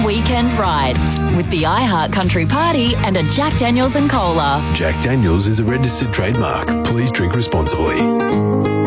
weekend right with the iHeart Country Party and a Jack Daniels and Cola. Jack Daniels is a registered trademark. Please drink responsibly.